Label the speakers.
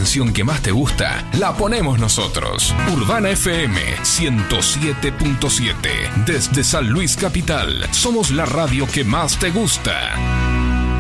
Speaker 1: canción que más te gusta, la ponemos nosotros. Urbana FM 107.7. Desde San Luis Capital, somos la radio que más te gusta.